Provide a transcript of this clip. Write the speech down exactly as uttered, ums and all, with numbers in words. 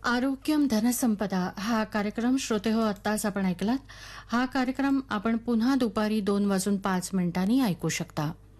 आरोग्यम धनसंपदा हा कार्यक्रम श्रोते हो आत्ताच आपण ऐकलात. हा कार्यक्रम आपण पुन्हा दुपारी दोन वाजून पाच मिनिटांनी ऐकू शकता.